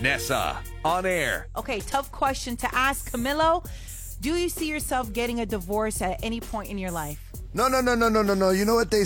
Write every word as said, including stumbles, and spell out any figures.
Nessa, on air. Okay, tough question to ask. Camilo, do you see yourself getting a divorce at any point in your life? No, no, no, no, no, no, no. You know what they